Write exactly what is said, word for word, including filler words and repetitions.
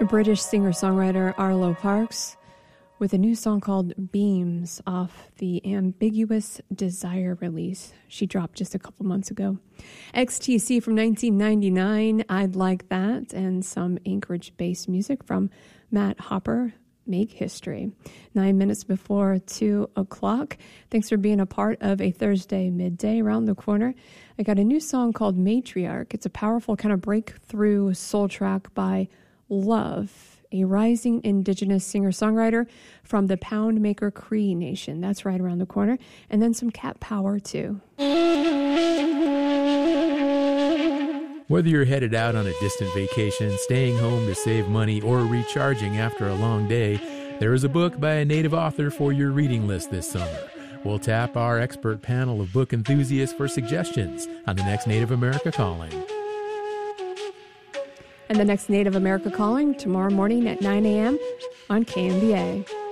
British singer-songwriter Arlo Parks with a new song called Beams off the Ambiguous Desire release she dropped just a couple months ago. X T C from nineteen ninety-nine, I'd Like That, and some Anchorage-based music from Matt Hopper, Make History. Nine minutes before two o'clock. Thanks for being a part of a Thursday midday around the corner. I got a new song called Matriarch. It's a powerful kind of breakthrough soul track by Love, a rising indigenous singer-songwriter from the Poundmaker Cree Nation. That's right around the corner. And then some Cat Power, too. Whether you're headed out on a distant vacation, staying home to save money, or recharging after a long day, there is a book by a native author for your reading list this summer. We'll tap our expert panel of book enthusiasts for suggestions on the next Native America Calling. And the next Native America Calling tomorrow morning at nine a.m. on K M B A.